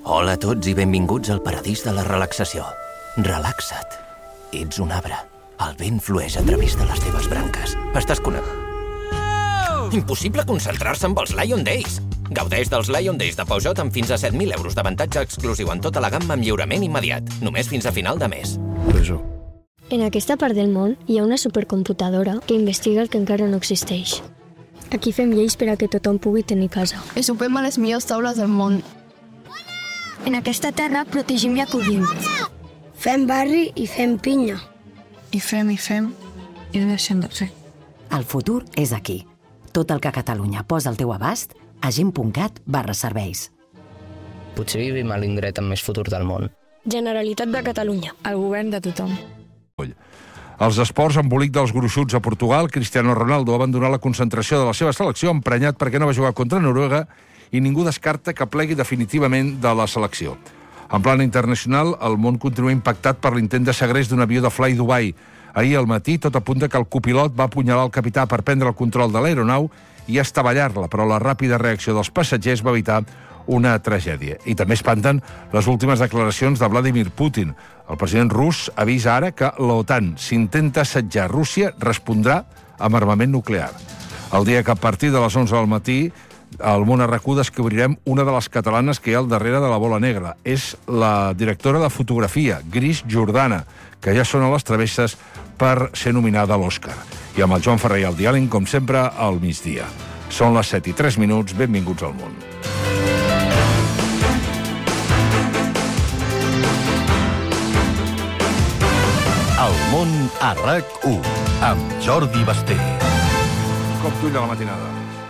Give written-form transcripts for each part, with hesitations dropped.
Hola a tots i benvinguts al paradís de la relaxació. Relaxa't. Ets un arbre. El vent flueix a través de les teves branques. Estàs connectat. Impossible concentrar-se amb els Lion Days. Gaudeix dels Lion Days de Peugeot amb fins a 7.000 euros d'avantatge exclusiu en tota la gamma amb lliurament immediat. Només fins a final de mes. En aquesta part del món hi ha una supercomputadora que investiga el que encara no existeix. Aquí fem lleis per a que tothom pugui tenir casa. I sopem a les millors taules del món. En aquesta terra protegim i acollim. Fem barri i fem pinya. I fem, i no deixem de fer. El futur és aquí. Tot el que Catalunya posa al teu abast a gent.cat/serveis. Potser vivim a l'indret amb més futur del món. Generalitat de Catalunya. El govern de tothom. Els esports, embolic dels gruixuts a Portugal, Cristiano Ronaldo ha abandonat la concentració de la seva selecció emprenyat perquè no va jugar contra Noruega i ningú descarta que plegui definitivament de la selecció. En plan internacional, el món continua impactat per l'intent de segrest d'un avió de Fly Dubai. Ahir al matí tot apunta que el copilot va apunyalar el capità per prendre el control de l'aeronau i estavellar-la, però la ràpida reacció dels passatgers va evitar una tragèdia. I també espanten les últimes declaracions de Vladimir Putin. El president rus avisa ara que l'OTAN, si intenta assetjar Rússia, respondrà amb armament nuclear. El dia que a partir de les 11 del matí al Món a RAC1 descobrirem una de les catalanes que hi ha al darrere de la bola negra. És la directora de fotografia, Gris Jordana, que ja són a les travesses per ser nominada a l'Oscar. I amb el Joan Ferrer i el diàleg, com sempre, al migdia. Són les 7:03, benvinguts al món. El món a RAC1 amb Jordi Basté. Cop d'ull a la matinada.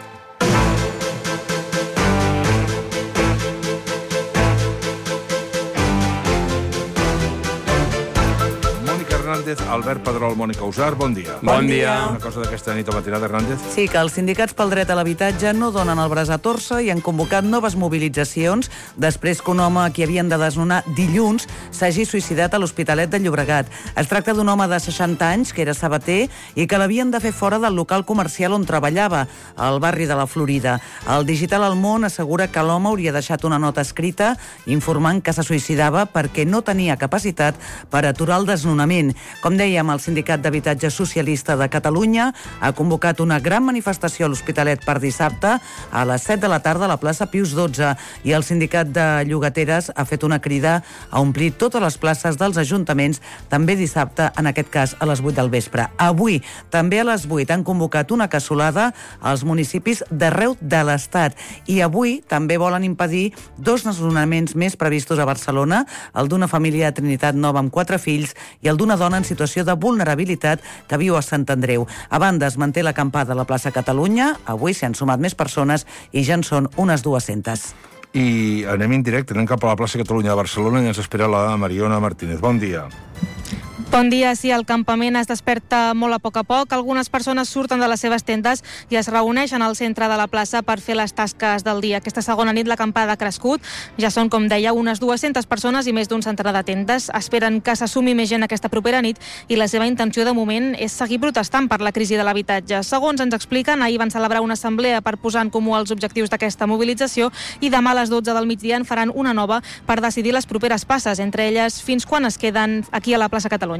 Hernández, Albert Pedrol, Mònica Usar, bon dia. Bon dia. Una cosa d'aquesta nit a matinada, Hernández. Sí, que els sindicats pel dret a l'habitatge no donen el braç a torça i han convocat noves mobilitzacions després que un home a qui havien de desnonar dilluns s'hagi suïcidat a l'Hospitalet de Llobregat. Es tracta d'un home de 60 anys, que era sabater, i que l'havien de fer fora del local comercial on treballava, al barri de la Florida. El Digital El Món assegura que l'home hauria deixat una nota escrita informant que se suïcidava perquè no tenia capacitat per aturar el desnonament. Com dèiem, el Sindicat d'Habitatge Socialista de Catalunya ha convocat una gran manifestació a l'Hospitalet per dissabte a les 7 de la tarda a la plaça Pius XII i el Sindicat de Llogateres ha fet una crida a omplir totes les places dels ajuntaments també dissabte, en aquest cas a les 8 del vespre. Avui, també a les 8, han convocat una cassolada als municipis d'arreu de l'Estat i avui també volen impedir 2 desnonaments més previstos a Barcelona, el d'una família de Trinitat Nova amb 4 fills i el d'una dona en situació de vulnerabilitat que viu a Sant Andreu. A banda, es manté l'acampada a la plaça Catalunya. Avui s'hi han sumat més persones i ja en són unes 200. I anem en directe, anem cap a la plaça Catalunya de Barcelona i ens espera la Mariona Martínez. Bon dia. Bon dia, sí, el campament es desperta molt a poc. Algunes persones surten de les seves tendes i es reuneixen al centre de la plaça per fer les tasques del dia. Aquesta segona nit l'acampada ha crescut. Ja són, com deia, unes 200 persones i més d'un centenar de tendes. Esperen que s'assumi més gent aquesta propera nit i la seva intenció de moment és seguir protestant per la crisi de l'habitatge. Segons ens expliquen, ahir van celebrar una assemblea per posar en comú els objectius d'aquesta mobilització i demà a les 12 del migdia en faran una nova per decidir les properes passes, entre elles fins quan es queden aquí a la plaça Catalunya.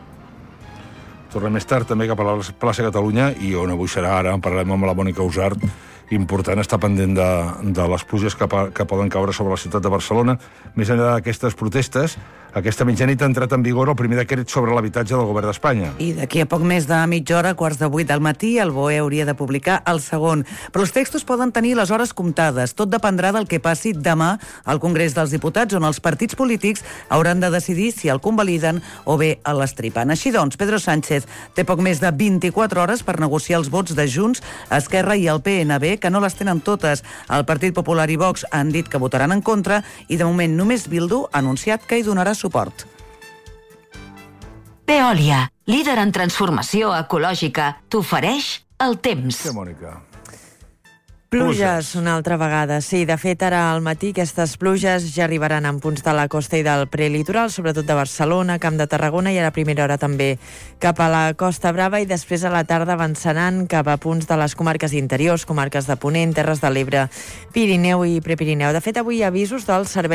Tornem més tard també cap a la plaça Catalunya i on avui serà ara, en parlarem amb la Mònica Usart. Important estar pendent de les pluges que poden caure sobre la ciutat de Barcelona. Més enllà d'aquestes protestes, aquesta mitjanit ha entrat en vigor el primer decret sobre l'habitatge del govern d'Espanya. I d'aquí a poc més de mitja hora, 7:45 del matí, el BOE hauria de publicar el segon. Però els textos poden tenir les hores comptades. Tot dependrà del que passi demà al Congrés dels Diputats, on els partits polítics hauran de decidir si el convaliden o bé l'estripen. Així doncs, Pedro Sánchez té poc més de 24 hores per negociar els vots de Junts, Esquerra i el PNB, que no les tenen totes. El Partit Popular i Vox han dit que votaran en contra i de moment només Bildu ha anunciat que hi donarà suport. Veolia, líder en transformació ecològica, t'ofereix el temps. Sí, Mònica. Pluges una altra vegada, sí. De fet, ara al matí aquestes pluges ja arribaran en punts de la costa i del prelitoral, sobretot de Barcelona, Camp de Tarragona i a la primera hora també cap a la Costa Brava i després a la tarda avançaran cap a punts de les comarques interiors, comarques de Ponent, Terres de l'Ebre, Pirineu i Prepirineu. De fet, avui hi ha avisos del Servei